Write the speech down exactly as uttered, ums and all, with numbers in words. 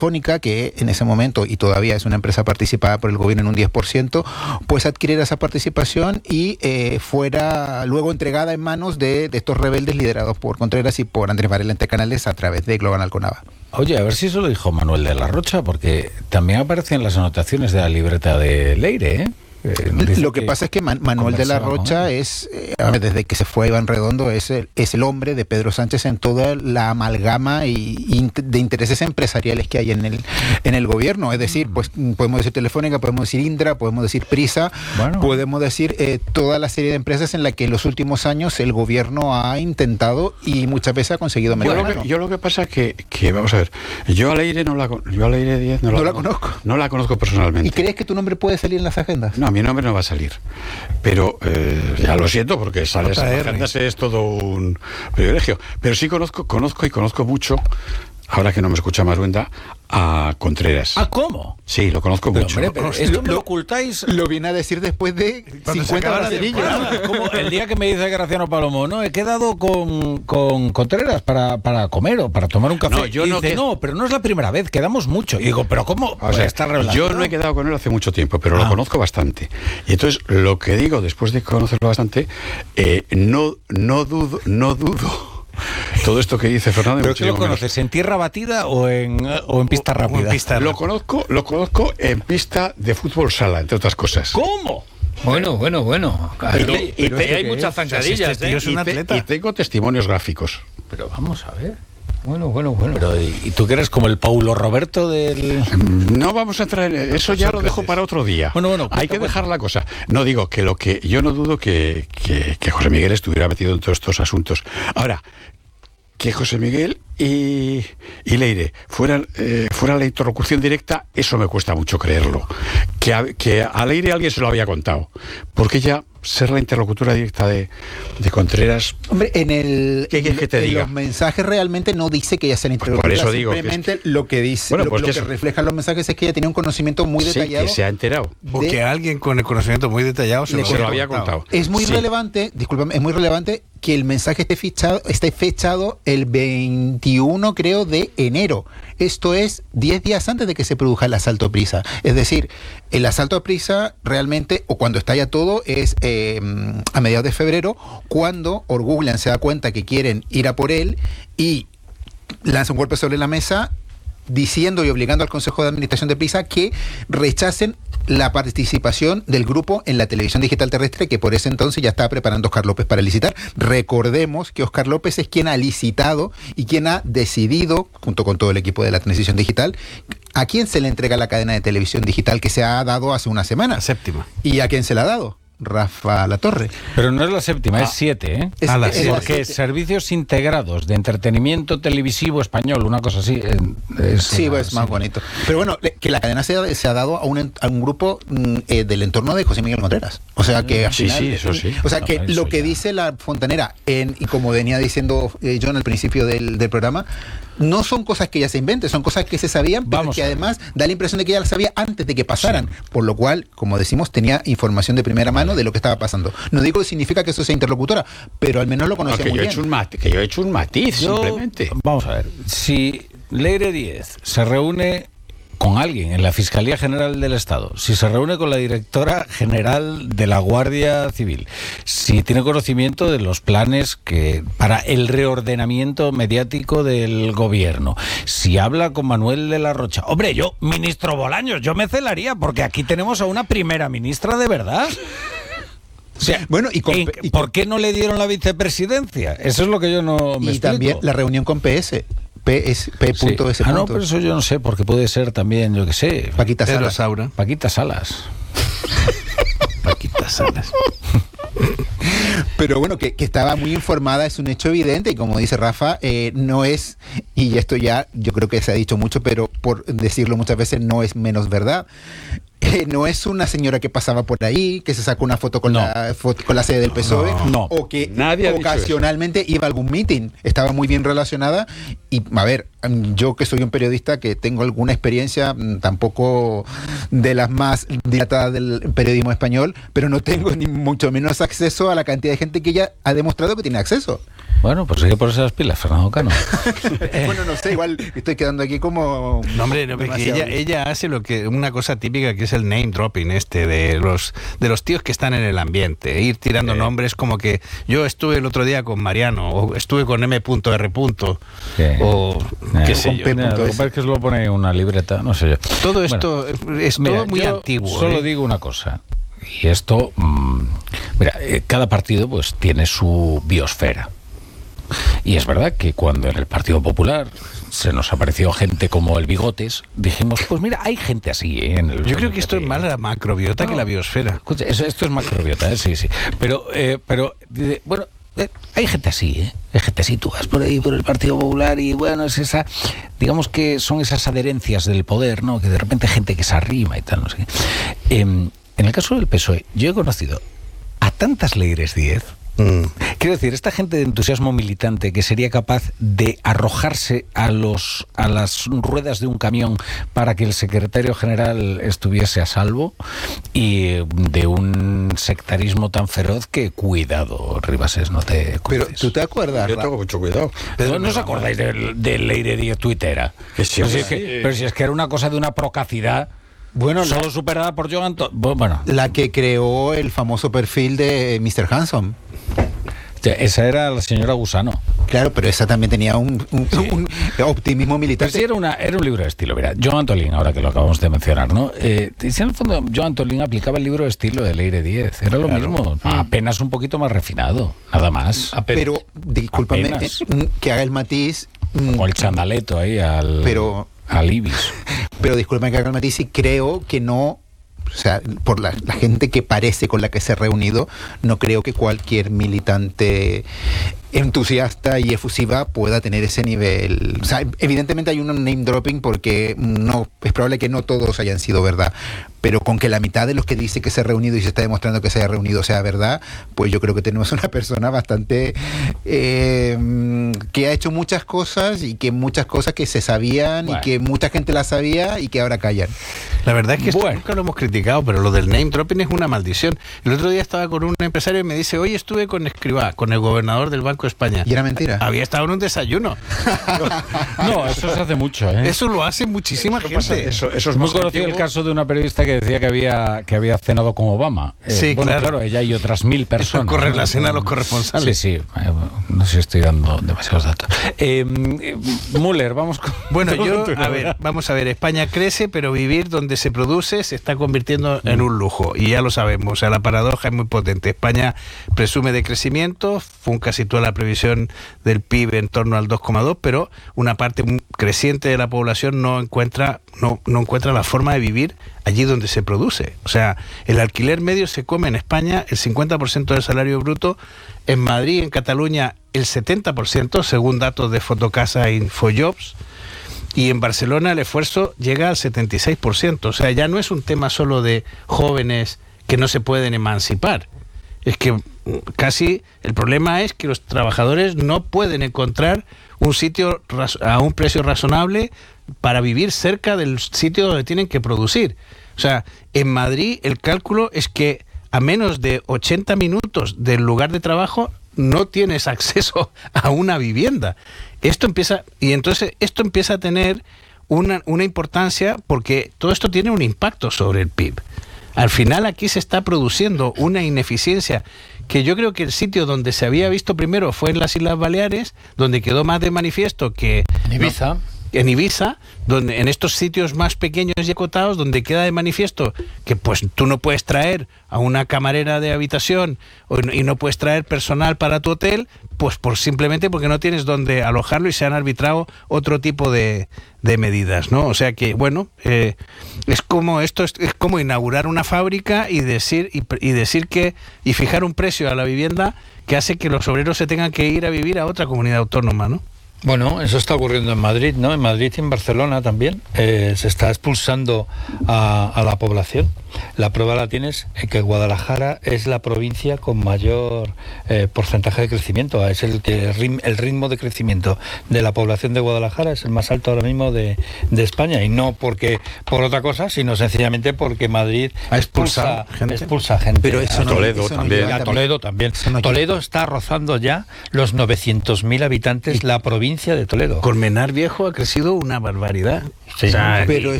Telefónica, que en ese momento, y todavía es una empresa participada por el gobierno en un diez por ciento, pues adquiriera esa participación y eh, fuera luego entregada en manos de, de estos rebeldes liderados por Contreras y por Andrés Varela entre Canales a través de Global Alconava. Oye, a ver si eso lo dijo Manuel de la Rocha, porque también aparecen las anotaciones de la libreta de Leire, ¿eh? Eh, lo que, que pasa es que Man- Manuel de la Rocha es, eh, desde que se fue Iván Redondo, es el, es el hombre de Pedro Sánchez en toda la amalgama y, y de intereses empresariales que hay en el en el gobierno. Es decir, pues podemos decir Telefónica, podemos decir Indra, podemos decir Prisa, bueno. podemos decir eh, toda la serie de empresas en la que en los últimos años el gobierno ha intentado y muchas veces ha conseguido yo lo, que, yo lo que pasa es que, que, vamos a ver, yo a Leire no la, yo a Leire Díez no, no la, la conozco. No la conozco personalmente. ¿Y crees que tu nombre puede salir en las agendas? No, mi nombre no va a salir, pero eh, ya lo siento porque sales a las agendas es todo un privilegio, pero sí conozco, conozco y conozco mucho, ahora que no me escucha más Wenda, a Contreras. ¿Ah, cómo? Sí, lo conozco pero, mucho. Hombre, pero esto me lo ocultáis. Lo viene a decir después de cincuenta bracerillos. Como el día que me dice Graciano Palomo, no, he quedado con, con Contreras para, para comer o para tomar un café. No, yo y no dice, que... no, pero no es la primera vez, quedamos mucho. Y digo, ¿pero cómo? O sea, está yo no he quedado con él hace mucho tiempo, pero ah. lo conozco bastante. Y entonces, lo que digo, después de conocerlo bastante, eh, no, no dudo, no dudo. Todo esto que dice Fernando. ¿Pero qué lo conoces? ¿En tierra batida o en, o en pista rápida? En pista lo conozco, lo conozco en pista de fútbol sala, entre otras cosas. ¿Cómo? Bueno, bueno, bueno. Pero, y, pero te, hay muchas zancadillas, o sea, si este ¿eh? es un atleta. Y tengo testimonios gráficos. Pero vamos a ver. Bueno, bueno, bueno. Pero, ¿y tú que eres como el Paulo Roberto del...? No vamos a entrar en eso, ya lo dejo para otro día. Bueno, bueno. Hay que dejar la cosa. No digo que lo que... Yo no dudo que, que, que José Miguel estuviera metido en todos estos asuntos. Ahora, que José Miguel y, y Leire fueran eh, fuera la interlocución directa, eso me cuesta mucho creerlo. Que a, que a Leire alguien se lo había contado. Porque ella... ser la interlocutora directa de, de Contreras. Hombre, en el ¿Qué quieres que te en diga? Los mensajes realmente no dice que ella sea la interlocutora. Pues por eso digo simplemente que es que... lo que dice, bueno, lo, pues lo que, que es... reflejan los mensajes es que ella tenía un conocimiento muy detallado. Sí, que se ha enterado. De... Porque alguien con el conocimiento muy detallado se, Le lo, se lo había contado. Es muy sí. relevante, discúlpame, es muy relevante que el mensaje esté fechado, esté fechado el veintiuno, creo, de enero. Esto es diez días antes de que se produzca el asalto a Prisa. Es decir, el asalto a Prisa realmente, o cuando estalla todo, es eh, a mediados de febrero, cuando Orgullan se da cuenta que quieren ir a por él y lanza un golpe sobre la mesa diciendo y obligando al Consejo de Administración de Prisa que rechacen la participación del grupo en la televisión digital terrestre, que por ese entonces ya estaba preparando Óscar López para licitar. Recordemos que Óscar López es quien ha licitado y quien ha decidido, junto con todo el equipo de la transición digital, a quién se le entrega la cadena de televisión digital que se ha dado hace una semana. La séptima. ¿Y a quién se la ha dado? Rafa Latorre. Pero no es la séptima, ah. es siete, ¿eh? Es, ah, la es, siete. es Porque siete. Servicios integrados de entretenimiento televisivo español, una cosa así. Es, sí, pues es más sí. bonito. Pero bueno, que la cadena se ha, se ha dado a un, a un grupo eh, del entorno de José Miguel Contreras. O sea que al sí, final, sí, eso sí. O sea no, que lo que ya. dice la Fontanera, en, y como venía diciendo eh, John al principio del, del programa, no son cosas que ella se invente, son cosas que se sabían, pero Vamos que además da la impresión de que ella las sabía antes de que pasaran. Sí. Por lo cual, como decimos, tenía información de primera mano de lo que estaba pasando. No digo que significa que eso sea interlocutora, pero al menos lo conocía no, que muy yo bien. He hecho un matiz, que yo he hecho un matiz, yo, simplemente. Vamos a ver, si Leire Díez se reúne con alguien en la Fiscalía General del Estado, si se reúne con la Directora General de la Guardia Civil, si tiene conocimiento de los planes que para el reordenamiento mediático del gobierno, si habla con Manuel de la Rocha, hombre, yo, ministro Bolaños, yo me celaría, porque aquí tenemos a una primera ministra de verdad. O sea, bueno, y, con, y ¿por qué no le dieron la vicepresidencia? Eso es lo que yo no me Y explico. También la reunión con P S. P S, P. Sí. S. Ah, no, pero eso yo no sé, porque puede ser también, yo qué sé. Paquita Salas. Saura. Paquita Salas. Paquita Salas. Pero bueno, que, que estaba muy informada es un hecho evidente y como dice Rafa, eh, no es, y esto ya yo creo que se ha dicho mucho, pero por decirlo muchas veces no es menos verdad. Eh, no es una señora que pasaba por ahí, que se sacó una foto con, no. la, foto, con la sede del P S O E, no, no. o que Nadie ocasionalmente iba a algún meeting. Estaba muy bien relacionada y, a ver, yo que soy un periodista que tengo alguna experiencia, tampoco de las más dilatadas del periodismo español, pero no tengo ni mucho menos acceso a la cantidad de gente que ella ha demostrado que tiene acceso. Bueno, pues hay que ponerse las pilas, Fernando Cano. Bueno, no sé, igual estoy quedando aquí como... No, hombre, no, porque ella, ella hace lo que una cosa típica que es el name dropping este de los de los tíos que están en el ambiente, ir tirando Sí. nombres como que yo estuve el otro día con Mariano o estuve con M R. Sí. O Eh, qué sé con yo. P. Mira, lo que pasa es que se lo pone en una libreta, no sé yo. Todo Bueno, esto es mira, todo muy yo antiguo. Solo ¿eh? digo una cosa. Y esto, mmm, mira, eh, cada partido pues tiene su biosfera. Y es verdad que cuando en el Partido Popular se nos apareció gente como el Bigotes, dijimos, pues mira, hay gente así, ¿eh? En el, Yo creo que esto es más la macrobiota No. que la biosfera. Escucha, eso- esto es macrobiota, ¿eh? Sí, sí. Pero, eh, pero dice, bueno, eh, hay gente así, ¿eh? Hay gente así, tú vas por ahí por el Partido Popular y bueno, es esa, digamos que son esas adherencias del poder, ¿no? Que de repente hay gente que se arrima y tal, no sé qué. Em, en el caso del P S O E, yo he conocido a tantas Leires Díez. Mm. Quiero decir, esta gente de entusiasmo militante que sería capaz de arrojarse a los a las ruedas de un camión para que el secretario general estuviese a salvo, y de un sectarismo tan feroz que cuidado, Ribases, no te Pero cruces. tú te acuerdas, Yo Ra- tengo mucho cuidado. ¿No, no os acordáis del, del Leire Díez tuitera? Que sí, pero, si hombre, es que, sí. pero si es que era una cosa de una procacidad, Bueno, la, solo superada por Joan To- Bueno, la que creó el famoso perfil de mister Hanson. esa era la señora Gusano. Claro, pero esa también tenía un, un- un optimismo Pero militante. sí era, una, era un libro de estilo. Mira, Joan Antolín, ahora que lo acabamos de mencionar, ¿no? Eh, si en el fondo Joan Antolín aplicaba el libro de estilo de Leire Díez. Era lo mismo, apenas un poquito más refinado, nada más. Pero, discúlpame, Apenas. eh, que haga el matiz. mm, O el chandaleto ahí al, Pero- al Ibis. Pero discúlpame que haga el matiz y creo que no. O sea, por la, la gente que parece con la que se ha reunido, no creo que cualquier militante entusiasta y efusiva pueda tener ese nivel. O sea, evidentemente hay un name dropping porque no es probable que no todos hayan sido verdad, pero con que la mitad de los que dice que se ha reunido y se está demostrando que se haya reunido sea verdad, pues yo creo que tenemos una persona bastante eh, que ha hecho muchas cosas y que muchas cosas que se sabían Bueno. y que mucha gente las sabía y que ahora callan. La verdad es que esto Bueno. nunca lo hemos criticado, pero lo del name dropping es una maldición. El otro día estaba con un empresario y me dice, hoy estuve con Escribá, con el gobernador del Banco de España. Y era mentira. Había estado en un desayuno. No, eso se hace mucho, ¿eh? Eso lo hace muchísima Eso pasa, gente. eso, eso es Es muy más conocido el antiguo. caso de una periodista que decía que había que había cenado con Obama. Eh, Sí, bueno, claro. ella y otras mil personas. corre ¿no? la cena a los corresponsales. Sí, sí. Eh, no sé si estoy dando demasiados datos. Eh, eh, Müller, vamos con... Bueno, con yo, tu a novela. ver, vamos a ver, España crece, pero vivir donde se produce se está convirtiendo en un lujo, y ya lo sabemos, o sea, la paradoja es muy potente. España presume de crecimiento, Funca sitúa la previsión del P I B en torno al dos coma dos, pero una parte muy creciente de la población no encuentra, no, no encuentra la forma de vivir allí donde se produce. O sea, el alquiler medio se come en España el cincuenta por ciento del salario bruto, en Madrid y en Cataluña el setenta por ciento, según datos de Fotocasa e Infojobs, y en Barcelona el esfuerzo llega al setenta y seis por ciento. O sea, ya no es un tema solo de jóvenes que no se pueden emancipar. Es que mm, casi el problema es que los trabajadores no pueden encontrar un sitio raz- a un precio razonable para vivir cerca del sitio donde tienen que producir. O sea, en Madrid el cálculo es que a menos de ochenta minutos del lugar de trabajo no tienes acceso a una vivienda. Esto empieza, y entonces esto empieza a tener una, una importancia porque todo esto tiene un impacto sobre el P I B. Al final aquí se está produciendo una ineficiencia que yo creo que el sitio donde se había visto primero fue en las Islas Baleares, donde quedó más de manifiesto que En Ibiza. en Ibiza, donde en estos sitios más pequeños y acotados, donde queda de manifiesto que pues tú no puedes traer a una camarera de habitación o, y no puedes traer personal para tu hotel, pues por simplemente porque no tienes donde alojarlo y se han arbitrado otro tipo de, de medidas, ¿no? O sea que, bueno, eh, es como esto es, es como inaugurar una fábrica y decir y, y decir que y fijar un precio a la vivienda que hace que los obreros se tengan que ir a vivir a otra comunidad autónoma, ¿no? Bueno, eso está ocurriendo en Madrid, ¿no? En Madrid y en Barcelona también. Eh, se está expulsando a, a la población. La prueba la tienes en que Guadalajara es la provincia con mayor eh, porcentaje de crecimiento. Es el que el ritmo de crecimiento de la población de Guadalajara es el más alto ahora mismo de, de España. Y no porque por otra cosa, sino sencillamente porque Madrid ha expulsado expulsa gente. Expulsa gente. Pero eso a no, Toledo eso no también. lleva Y a Toledo también. no Toledo está rozando ya los novecientos mil habitantes, la provincia de Toledo. Colmenar Viejo ha crecido una barbaridad. Sí. O sea, Pero y-